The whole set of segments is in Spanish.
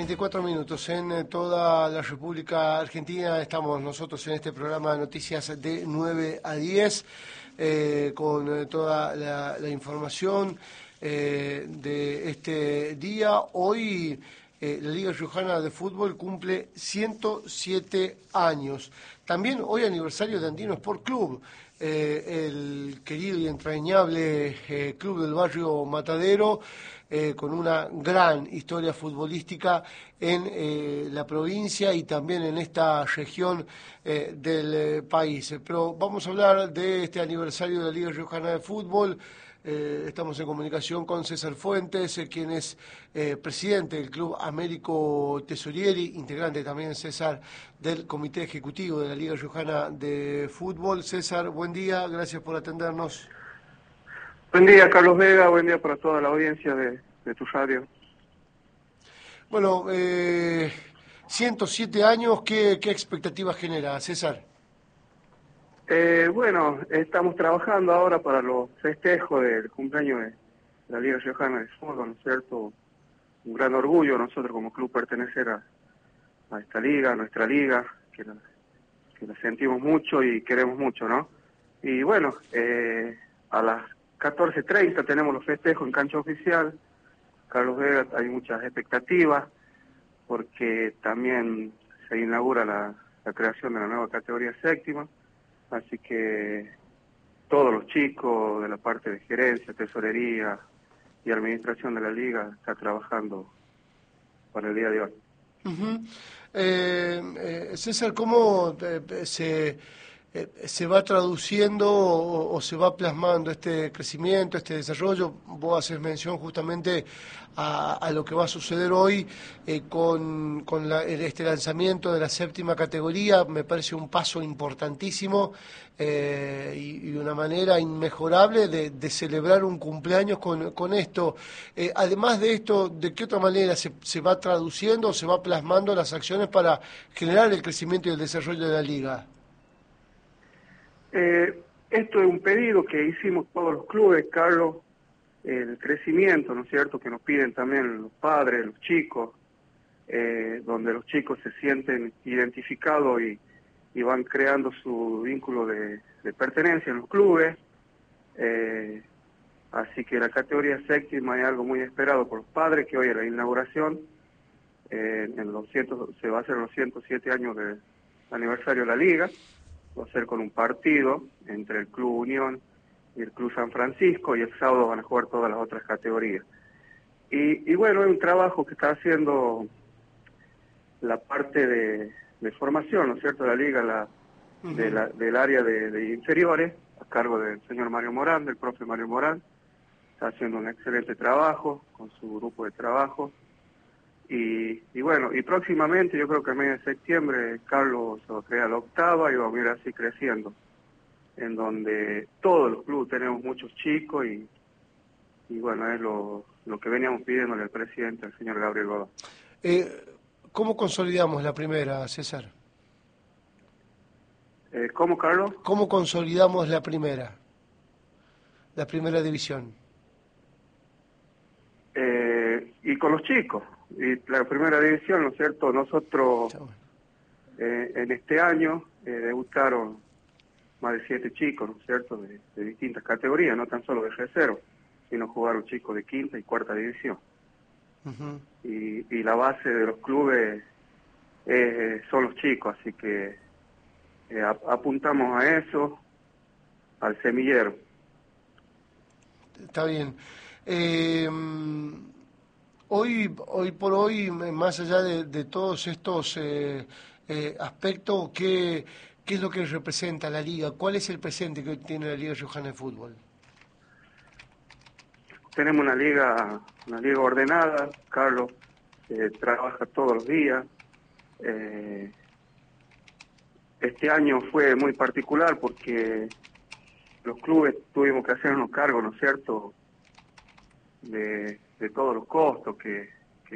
24 minutos en toda la República Argentina. Estamos nosotros en este programa de noticias de 9 a 10 con toda la información de este día. Hoy la Liga Riojana de Fútbol cumple 107 años. También hoy aniversario de Andino Sport Club, el querido y entrañable club del barrio Matadero, con una gran historia futbolística en la provincia y también en esta región del país. Pero vamos a hablar de este aniversario de la Liga Riojana de Fútbol. Estamos en comunicación con César Fuentes, quien es presidente del Club Américo Tesorieri, integrante también, César, del Comité Ejecutivo de la Liga Riojana de Fútbol. César, buen día, gracias por atendernos. Buen día, Carlos Vega, buen día para toda la audiencia de tu radio. Bueno, 107 años, ¿qué expectativas genera, César? Bueno, estamos trabajando ahora para los festejos del cumpleaños de la Liga Riojana de Fútbol, ¿no es cierto? Un gran orgullo nosotros como club pertenecer a esta liga, a nuestra liga, que la sentimos mucho y queremos mucho, ¿no? Y bueno, a las 14:30 tenemos los festejos en cancha oficial. Carlos Vega, hay muchas expectativas porque también se inaugura la creación de la nueva categoría séptima, así que todos los chicos de la parte de gerencia, tesorería y administración de la liga está trabajando para el día de hoy. César, ¿cómo se va traduciendo o se va plasmando este crecimiento, este desarrollo? Vos haces mención justamente a lo que va a suceder hoy con este lanzamiento de la séptima categoría. Me parece un paso importantísimo y una manera inmejorable de celebrar un cumpleaños con esto. Además de esto, ¿de qué otra manera se va traduciendo o se va plasmando las acciones para generar el crecimiento y el desarrollo de la liga? Esto es un pedido que hicimos todos los clubes, Carlos, el crecimiento, ¿no es cierto?, que nos piden también los padres, los chicos, donde los chicos se sienten identificados y van creando su vínculo de pertenencia en los clubes. Así que la categoría séptima es algo muy esperado por los padres, que hoy es la inauguración, se va a hacer los 107 años del aniversario de la liga. Va a ser con un partido entre el Club Unión y el Club San Francisco, y el sábado van a jugar todas las otras categorías. Y bueno, es un trabajo que está haciendo la parte de formación, ¿no es cierto?, de la liga, del área de inferiores, a cargo del señor Mario Morán, del profe Mario Morán. Está haciendo un excelente trabajo con su grupo de trabajo. Y bueno, y próximamente, yo creo que a medio de septiembre, Carlos se va a crear la octava y vamos a ir así creciendo, en donde todos los clubes tenemos muchos chicos y bueno, es lo que veníamos pidiéndole al presidente, al señor Gabriel Godoy. ¿Cómo consolidamos la primera, César? ¿Cómo, Carlos? ¿Cómo consolidamos la primera división? Y con los chicos. Y la primera división, ¿no es cierto? Nosotros en este año debutaron más de 7 chicos, ¿no es cierto?, de distintas categorías, no tan solo de G0, sino jugaron chicos de quinta y cuarta división. Y la base de los clubes son los chicos, así que apuntamos a eso, al semillero. Está bien. Hoy por hoy, más allá de todos estos aspectos, ¿qué es lo que representa la liga? ¿Cuál es el presente que hoy tiene la Liga Riojana de Fútbol? Tenemos una liga ordenada, Carlos, trabaja todos los días. Este año fue muy particular porque los clubes tuvimos que hacernos cargo, ¿no es cierto?, de todos los costos que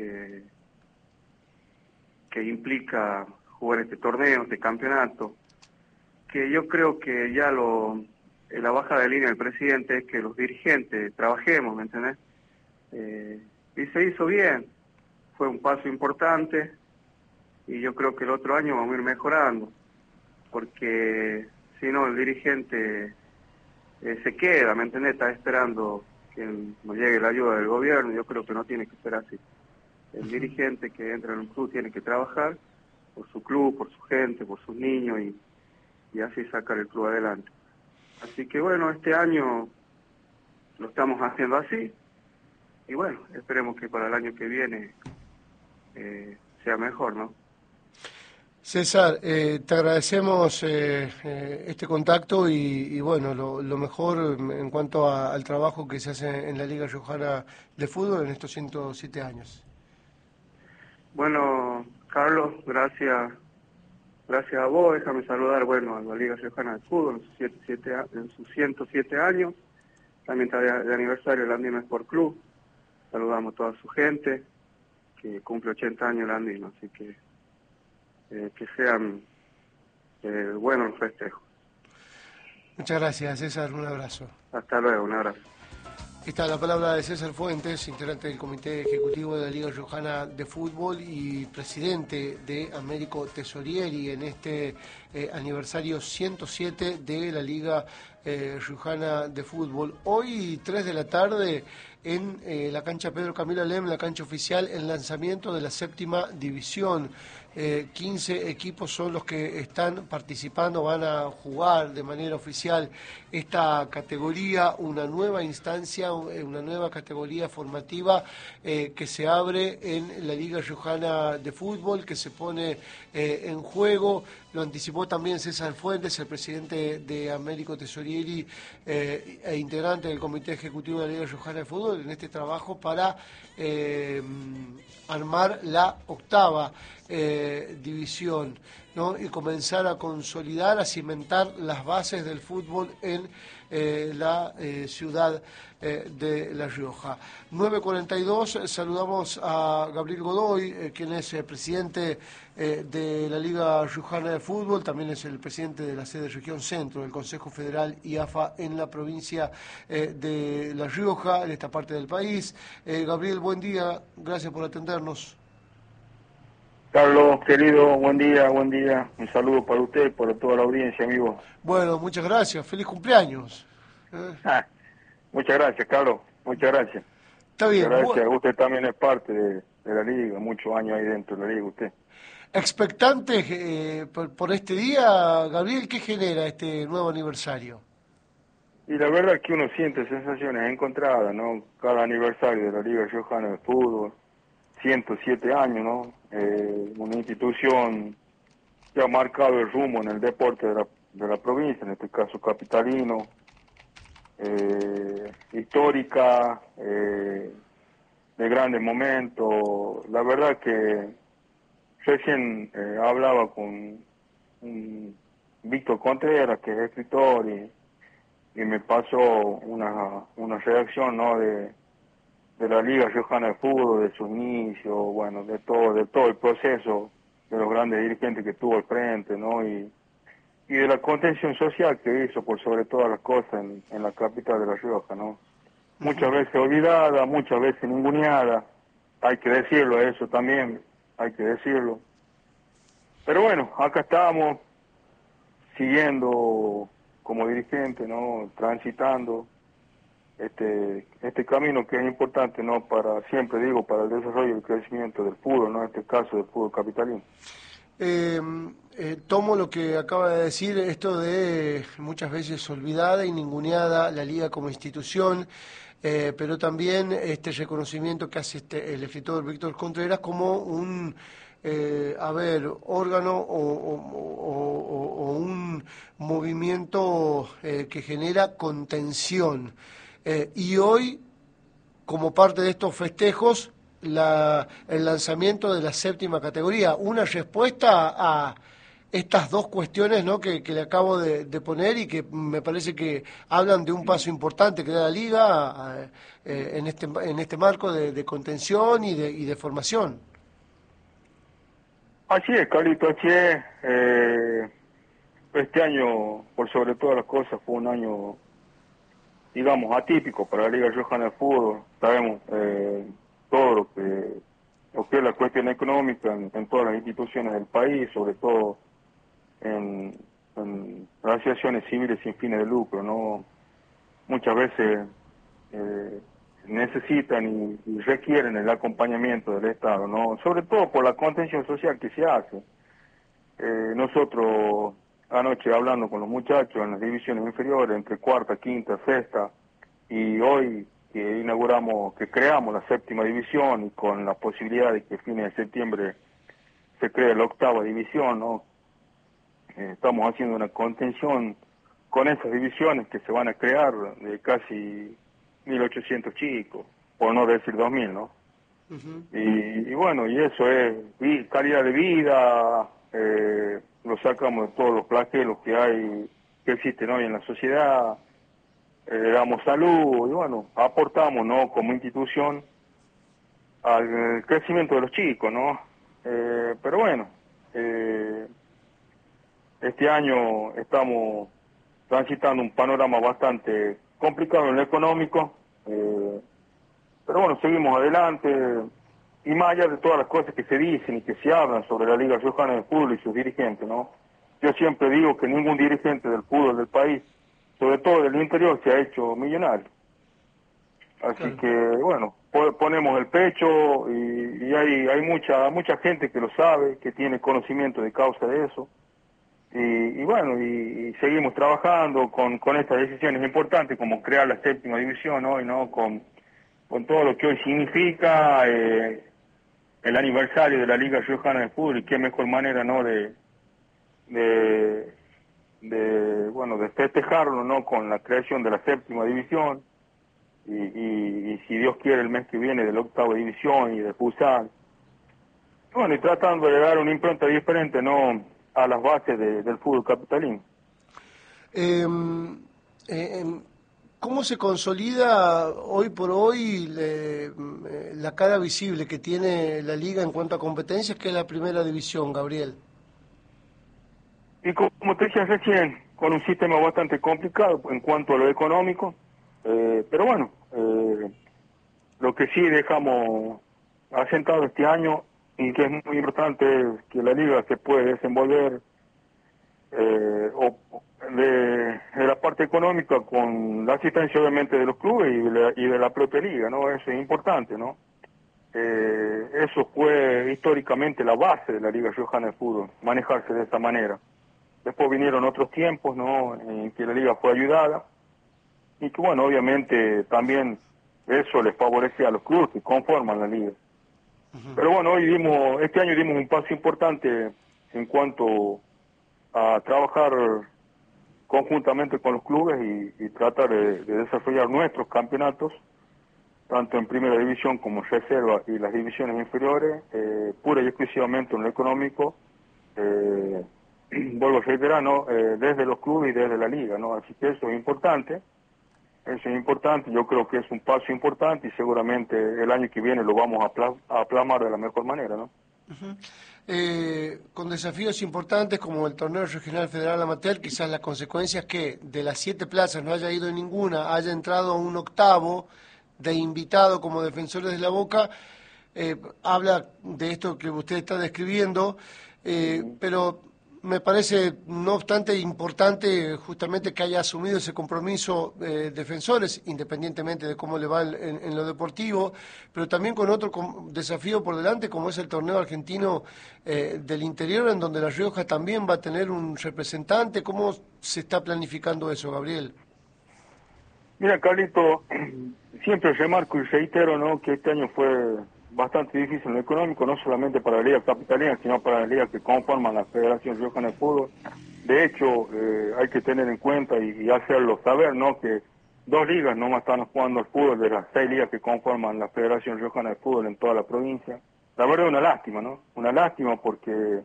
implica jugar este torneo, este campeonato, que yo creo que ya la baja de línea del presidente es que los dirigentes trabajemos, ¿me entendés? Y se hizo bien, fue un paso importante y yo creo que el otro año vamos a ir mejorando, porque si no el dirigente se queda, ¿me entendés? Está esperando que nos llegue la ayuda del gobierno. Yo creo que no tiene que ser así. El dirigente que entra en un club tiene que trabajar por su club, por su gente, por sus niños y así sacar el club adelante. Así que bueno, este año lo estamos haciendo así y bueno, esperemos que para el año que viene sea mejor, ¿no? César, te agradecemos este contacto y bueno, lo mejor en cuanto al trabajo que se hace en la Liga Riojana de Fútbol en estos 107 años. Bueno, Carlos, gracias a vos. Déjame saludar, bueno, a la Liga Riojana de Fútbol en sus 107 años. También está de aniversario el Andino Sport Club. Saludamos a toda su gente, que cumple 80 años el Andino, así que sean buenos los festejos. Muchas gracias, César, un abrazo. Hasta luego, un abrazo. Esta es la palabra de César Fuentes, integrante del Comité Ejecutivo de la Liga Riojana de Fútbol y presidente de Américo Tesorieri en este aniversario 107 de la Liga Riojana de Fútbol. Hoy, 3 de la tarde, en la cancha Pedro Camilo Alem, la cancha oficial, el lanzamiento de la 7ª división. 15 equipos son los que están participando, van a jugar de manera oficial esta categoría, una nueva instancia, una nueva categoría formativa que se abre en la Liga Riojana de Fútbol, que se pone en juego. Lo anticipó también César Fuentes, el presidente de Américo Tesorieri e integrante del Comité Ejecutivo de la Liga Riojana de Fútbol, en este trabajo para armar la 8ª división, ¿no? Y comenzar a consolidar, a cimentar las bases del fútbol en la ciudad de La Rioja. 9:42, saludamos a Gabriel Godoy, quien es presidente de la Liga Riojana de Fútbol, también es el presidente de la sede Región Centro del Consejo Federal y AFA en la provincia de La Rioja, en esta parte del país. Gabriel, buen día, gracias por atendernos. Carlos, querido, buen día. Un saludo para usted y para toda la audiencia, amigo. Bueno, muchas gracias. Feliz cumpleaños. Muchas gracias, Carlos. Muchas gracias. Está bien. Muchas gracias. Usted también es parte de la Liga, muchos años ahí dentro de la Liga, usted. Expectante por este día, Gabriel, ¿qué genera este nuevo aniversario? Y la verdad es que uno siente sensaciones encontradas, ¿no? Cada aniversario de la Liga Riojana de Fútbol, 107 años, ¿no? Una institución que ha marcado el rumbo en el deporte de la provincia, en este caso capitalino, histórica, de grandes momentos. La verdad que recién hablaba con Víctor Contreras, que es escritor, y me pasó una redacción, ¿no? de la Liga Riojana de Fútbol, de sus inicios, bueno, de todo el proceso, de los grandes dirigentes que tuvo al frente, ¿no? Y de la contención social que hizo por sobre todas las cosas en la capital de La Rioja, ¿no? Muchas veces olvidada, muchas veces ninguneada, hay que decirlo, eso también, hay que decirlo. Pero bueno, acá estamos, siguiendo como dirigente, ¿no? Transitando este camino que es importante, ¿no? Siempre digo, para el desarrollo y el crecimiento del fútbol, ¿no? En este caso del fútbol capitalino. Tomo lo que acaba de decir, esto de muchas veces olvidada y ninguneada la Liga como institución, pero también este reconocimiento que hace el escritor Víctor Contreras como un órgano o un movimiento que genera contención. Y hoy, como parte de estos festejos, el lanzamiento de la 7ª categoría, una respuesta a estas dos cuestiones, ¿no? que le acabo de poner y que me parece que hablan de un paso importante que da la Liga en este marco de contención y de formación. Así es, Carlito, así es. Este año, por sobre todas las cosas, fue un año, digamos, atípico para la Liga Riojana de Fútbol. Sabemos todo lo que que es la cuestión económica en todas las instituciones del país, sobre todo en asociaciones civiles sin fines de lucro, ¿no? Muchas veces necesitan y requieren el acompañamiento del Estado, ¿no? Sobre todo por la contención social que se hace. Nosotros anoche hablando con los muchachos en las divisiones inferiores, entre cuarta, quinta, sexta, y hoy que que creamos la séptima división y con la posibilidad de que a fines de septiembre se cree la octava división, ¿no? Estamos haciendo una contención con esas divisiones que se van a crear de casi 1.800 chicos, por no decir 2.000, ¿no? Uh-huh. Y bueno, y eso es calidad de vida, lo sacamos de todos los flagelos que existen hoy en la sociedad, damos salud y bueno, aportamos, ¿no? Como institución al crecimiento de los chicos, ¿no? Pero bueno, este año estamos transitando un panorama bastante complicado en lo económico, pero bueno, seguimos adelante, y más allá de todas las cosas que se dicen y que se hablan sobre la Liga Riojana de Fútbol y sus dirigentes, ¿no? Yo siempre digo que ningún dirigente del fútbol del país, sobre todo del interior, se ha hecho millonario. Así que, bueno, ponemos el pecho y hay mucha gente que lo sabe, que tiene conocimiento de causa de eso. Y bueno, y seguimos trabajando con estas decisiones importantes como crear la séptima división hoy, ¿no? Con todo lo que hoy significa el aniversario de la Liga Riojana de Fútbol, y qué mejor manera, ¿no? de festejarlo, ¿no? Con la creación de la séptima división y si Dios quiere el mes que viene de la octava división y de futsal. Bueno, y tratando de dar una impronta diferente, ¿no? A las bases del fútbol capitalino. ¿Cómo se consolida hoy por hoy la cara visible que tiene la Liga en cuanto a competencias, que es la primera división, Gabriel? Y como te decía recién, con un sistema bastante complicado en cuanto a lo económico, pero bueno, lo que sí dejamos asentado este año y que es muy importante es que la Liga se puede desenvolver de la parte económica con la asistencia obviamente de los clubes y de la propia Liga, ¿no? Eso es importante, ¿no? Eso fue históricamente la base de la Liga Riojana de Fútbol, manejarse de esa manera. Después vinieron otros tiempos, ¿no? En que la Liga fue ayudada y que, bueno, obviamente también eso les favorecía a los clubes que conforman la Liga. Uh-huh. Pero bueno, este año dimos un paso importante en cuanto a trabajar conjuntamente con los clubes y tratar de desarrollar nuestros campeonatos, tanto en primera división como reserva y las divisiones inferiores, pura y exclusivamente en lo económico, vuelvo a reiterar, ¿no? Desde los clubes y desde la liga, ¿no? Así que eso es importante, yo creo que es un paso importante y seguramente el año que viene lo vamos a plasmar de la mejor manera, ¿no? Uh-huh. Con desafíos importantes como el torneo regional federal amateur, quizás las consecuencias que de las 7 plazas no haya ido ninguna, haya entrado un octavo de invitado como defensores de la Boca, habla de esto que usted está describiendo, pero me parece no obstante importante justamente que haya asumido ese compromiso defensores, independientemente de cómo le va en lo deportivo, pero también con otro desafío por delante como es el torneo argentino del interior, en donde La Rioja también va a tener un representante. ¿Cómo se está planificando eso, Gabriel? Mira, Carlito, siempre remarco y reitero, ¿no? Que este año fue bastante difícil en lo económico, no solamente para la Liga Capitalina, sino para las ligas que conforman la Federación Riojana de Fútbol. De hecho, hay que tener en cuenta y hacerlo saber, ¿no? Que 2 ligas nomás están jugando al fútbol de las 6 ligas que conforman la Federación Riojana de Fútbol en toda la provincia. La verdad es una lástima, ¿no? Una lástima porque,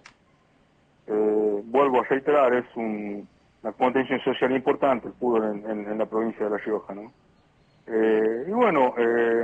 vuelvo a reiterar, es una contención social importante el fútbol en la provincia de La Rioja, ¿no? Y bueno,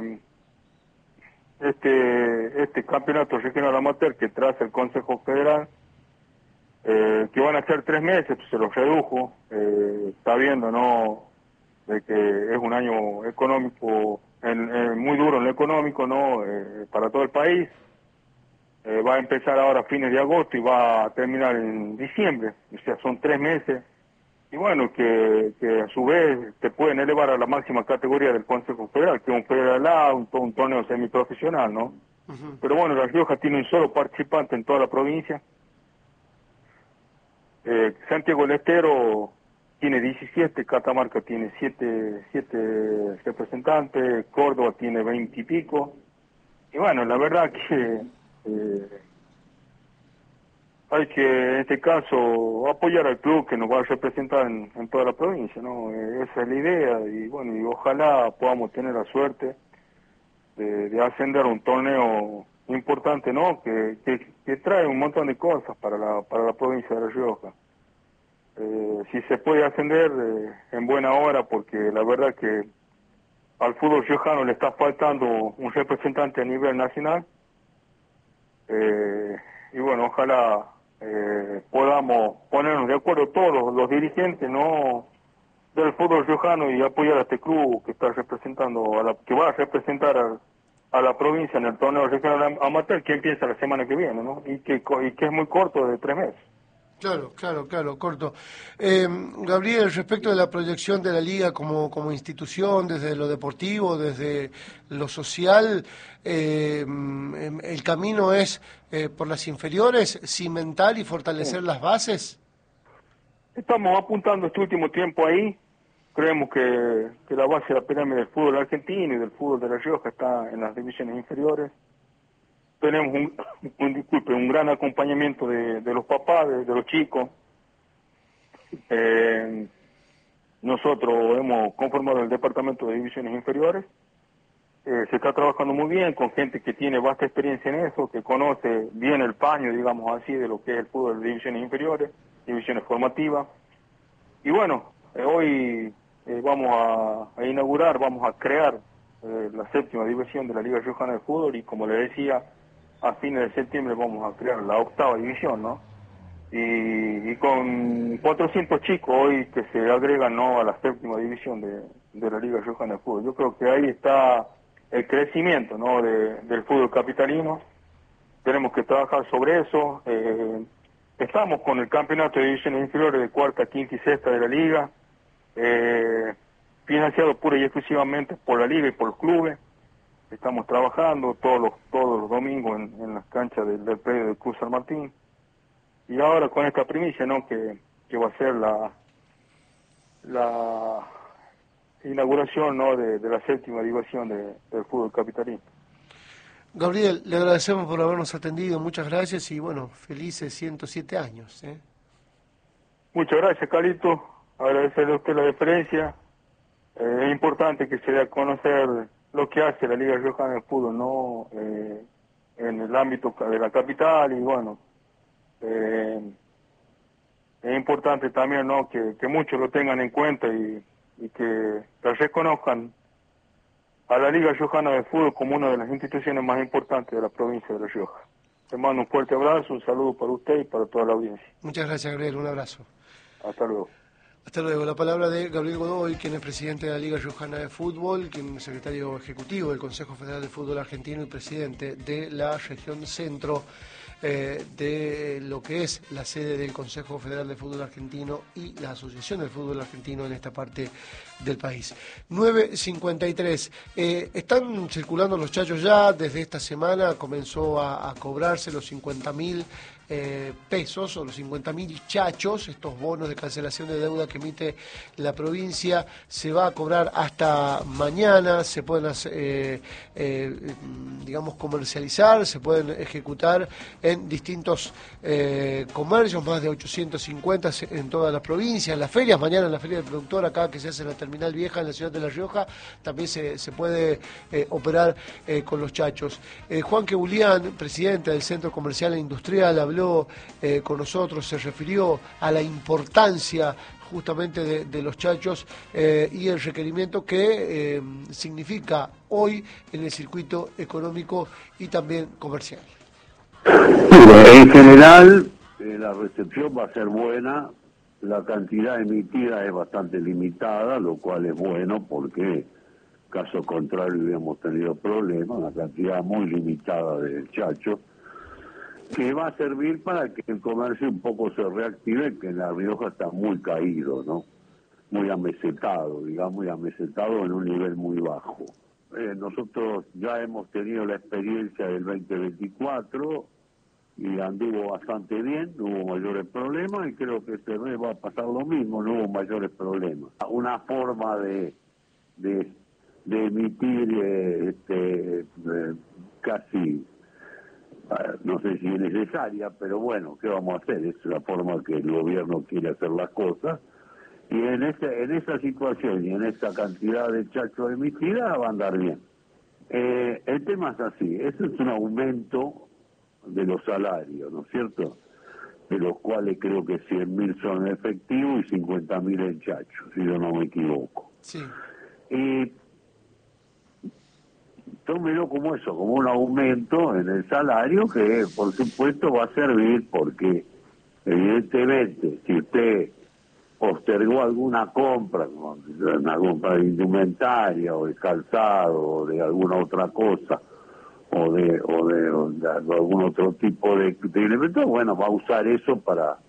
este campeonato regional amateur que trae el Consejo Federal, que van a ser 3 meses, pues se los redujo, sabiendo, ¿no?, de que es un año económico, muy duro en lo económico, ¿no?, para todo el país, va a empezar ahora a fines de agosto y va a terminar en diciembre, o sea, son 3 meses, y bueno, que a su vez te pueden elevar a la máxima categoría del Consejo Federal, que es un Federal A, un torneo semiprofesional, ¿no? Pero bueno, La Rioja tiene un solo participante en toda la provincia. Santiago del Estero tiene 17, Catamarca tiene 7 representantes, Córdoba tiene 20 y pico. Y bueno, la verdad que hay que, en este caso, apoyar al club que nos va a representar en toda la provincia, ¿no? Esa es la idea, y bueno, y ojalá podamos tener la suerte de ascender a un torneo importante, ¿no? Que trae un montón de cosas para la provincia de La Rioja. Si se puede ascender en buena hora, porque la verdad que al fútbol riojano le está faltando un representante a nivel nacional, y bueno, ojalá podamos ponernos de acuerdo todos los dirigentes, ¿no?, del fútbol riojano, y apoyar a este club que está representando, que va a representar a la provincia en el torneo regional amateur, que empieza la semana que viene, ¿no? Y que es muy corto, de 3 meses. Claro, corto. Gabriel, respecto de la proyección de la Liga como institución, desde lo deportivo, desde lo social, el camino es por las inferiores, cimentar y fortalecer las bases. Estamos apuntando este último tiempo ahí. Creemos que la base de la pirámide del fútbol argentino y del fútbol de La Rioja está en las divisiones inferiores. Tenemos un gran acompañamiento de los papás, de los chicos. Nosotros hemos conformado el departamento de divisiones inferiores. Se está trabajando muy bien con gente que tiene vasta experiencia en eso, que conoce bien el paño, digamos así, de lo que es el fútbol de divisiones inferiores, divisiones formativas. Y bueno, hoy vamos a inaugurar, vamos a crear la 7ª división de la Liga Riojana de Fútbol, y como le decía, a fines de septiembre vamos a crear la 8ª división, ¿no? Y con 400 chicos hoy que se agregan, ¿no?, a la 7ª división de la Liga Riojana de Fútbol. Yo creo que ahí está el crecimiento, ¿no?, del fútbol capitalino. Tenemos que trabajar sobre eso. Estamos con el campeonato de divisiones inferiores de 4ª, 5ª y 6ª de la Liga, financiado pura y exclusivamente por la Liga y por los clubes. Estamos trabajando todos los domingos en las canchas del predio del Club San Martín. Y ahora con esta primicia, ¿no?, que va a ser la inauguración, ¿no?, de la 7ª división del fútbol capitalino. Gabriel, le agradecemos por habernos atendido, muchas gracias, y bueno, felices 107 años. Muchas gracias, Carlito. Agradecerle a usted la deferencia. Es importante que se dé a conocer lo que hace la Liga Riojana de Fútbol, ¿no?, en el ámbito de la capital, y bueno, es importante también, ¿no?, que muchos lo tengan en cuenta y que reconozcan a la Liga Riojana de Fútbol como una de las instituciones más importantes de la provincia de La Rioja. Te mando un fuerte abrazo, un saludo para usted y para toda la audiencia. Muchas gracias, Gabriel, un abrazo. Hasta luego. Hasta luego. La palabra de Gabriel Godoy, quien es presidente de la Liga Riojana de Fútbol, quien es secretario ejecutivo del Consejo Federal de Fútbol Argentino y presidente de la región centro de lo que es la sede del Consejo Federal de Fútbol Argentino y la Asociación del Fútbol Argentino en esta parte del país. 9:53. Están circulando los chachos ya. Desde esta semana comenzó a cobrarse los 50.000 pesos o los 50.000 chachos, estos bonos de cancelación de deuda que emite la provincia. Se va a cobrar hasta mañana, se pueden digamos comercializar, se pueden ejecutar en distintos comercios, más de 850 en toda la provincia. En las ferias, mañana en la feria del productor, acá que se hace en la Terminal Vieja en la ciudad de La Rioja, también se puede operar con los chachos. Juan Quebulián, presidente del Centro Comercial e Industrial, habló con nosotros, se refirió a la importancia justamente de los chachos y el requerimiento que significa hoy en el circuito económico y también comercial. En general, la recepción va a ser buena, la cantidad emitida es bastante limitada, lo cual es bueno porque, caso contrario, hubiéramos tenido problemas, una cantidad muy limitada de chachos. que va a servir para que el comercio un poco se reactive, que en La Rioja está muy caído, ¿no? Muy amesetado, digamos, y amesetado en un nivel muy bajo. Nosotros ya hemos tenido la experiencia del 2024 y anduvo bastante bien, no hubo mayores problemas, y creo que este mes va a pasar lo mismo, no hubo mayores problemas. Una forma de emitir casi, no sé si es necesaria, pero bueno, ¿qué vamos a hacer? Es la forma que el gobierno quiere hacer las cosas. Y en esa situación y en esa cantidad de chachos emitidas va a andar bien. El tema es así, eso es un aumento de los salarios, ¿no es cierto? De los cuales creo que 100.000 son efectivos y 50.000 en chachos, si yo no me equivoco. Sí. Y tómelo como eso, como un aumento en el salario que por supuesto va a servir porque evidentemente si usted postergó alguna compra, una compra de indumentaria o de calzado o de alguna otra cosa o de algún otro tipo de elementos, bueno, va a usar eso para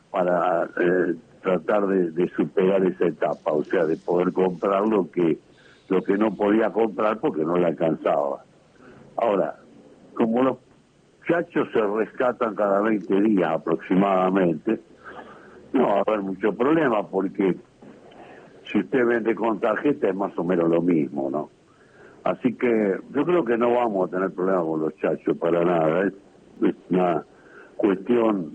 tratar de superar esa etapa, o sea, de poder comprar lo que no podía comprar porque no le alcanzaba. Ahora, como los chachos se rescatan cada 20 días aproximadamente, no va a haber mucho problema porque si usted vende con tarjeta es más o menos lo mismo, ¿no? Así que yo creo que no vamos a tener problema con los chachos para nada. Es una cuestión,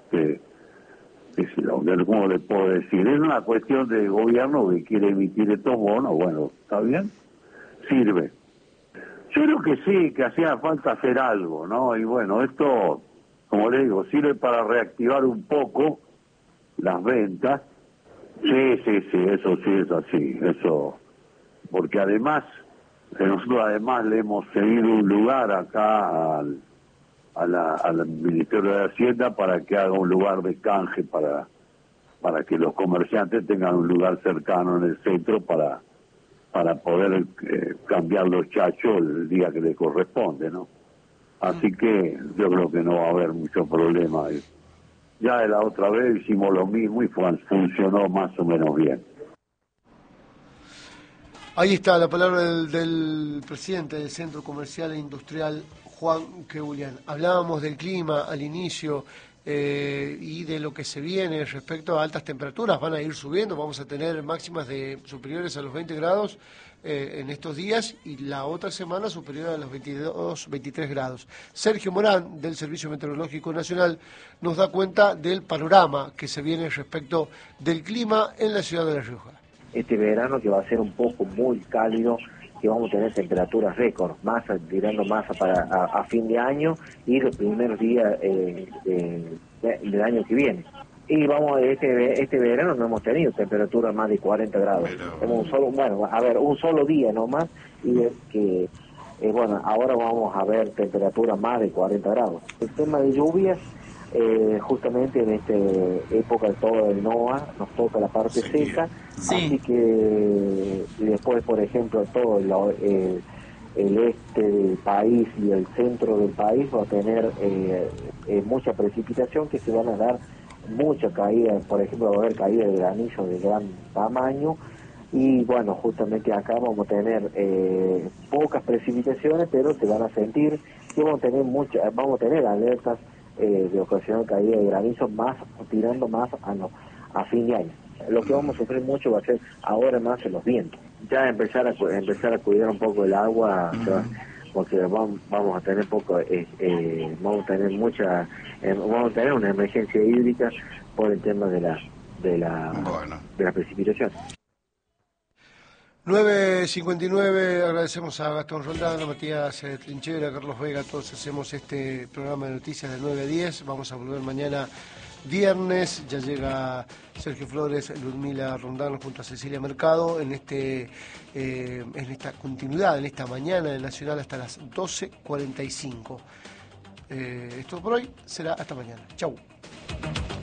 ¿cómo le puedo decir? Es una cuestión de gobierno que quiere emitir estos bonos. Bueno, ¿está bien? Sirve. Yo creo que sí, que hacía falta hacer algo, ¿no? Y bueno, esto, como le digo, sirve para reactivar un poco las ventas. Sí, eso sí es así, eso, porque además, nosotros además le hemos cedido un lugar acá al Ministerio de Hacienda para que haga un lugar de canje para que los comerciantes tengan un lugar cercano en el centro para poder cambiar los chachos el día que les corresponde, ¿no? Así que yo creo que no va a haber mucho problema. Ya de la otra vez hicimos lo mismo y funcionó más o menos bien. Ahí está la palabra del presidente del Centro Comercial e Industrial, Juan Quebulián. Hablábamos del clima al inicio y de lo que se viene respecto a altas temperaturas. Van a ir subiendo, vamos a tener máximas superiores a los 20 grados en estos días y la otra semana superior a los 22, 23 grados. Sergio Morán, del Servicio Meteorológico Nacional, nos da cuenta del panorama que se viene respecto del clima en la ciudad de La Rioja. Este verano que va a ser un poco muy cálido, que vamos a tener temperaturas récord, tirando masa a fin de año y los primeros días del año que viene. Y este verano no hemos tenido temperaturas más de 40 grados. Tenemos un solo día nomás, y es que, ahora vamos a ver temperaturas más de 40 grados. El tema de lluvias, justamente en esta época todo el NOA nos toca la parte seca, así que y después, por ejemplo, todo el este del país y el centro del país va a tener mucha precipitación, que se van a dar mucha caída, por ejemplo va a haber caída de granizo de gran tamaño, y bueno, justamente acá vamos a tener pocas precipitaciones, pero se van a sentir que vamos a tener alertas de ocasionar caída de granizo tirando más a fin de año. Lo que vamos a sufrir mucho va a ser ahora más en los vientos. Ya empezar a cuidar un poco el agua, porque vamos a tener vamos a tener una emergencia hídrica por el tema de la precipitación. 9:59, agradecemos a Gastón Roldán, a Matías Trinchera, a Carlos Vega, todos hacemos este programa de noticias de 9 a 10, vamos a volver mañana viernes, ya llega Sergio Flores, Ludmila Rondán junto a Cecilia Mercado en esta continuidad, en esta mañana del Nacional hasta las 12:45. Esto por hoy será hasta mañana. Chau.